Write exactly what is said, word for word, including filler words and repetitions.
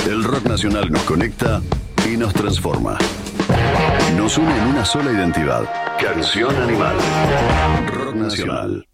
El rock nacional nos conecta y nos transforma. Nos une en una sola identidad. Canción Animal. Rock nacional.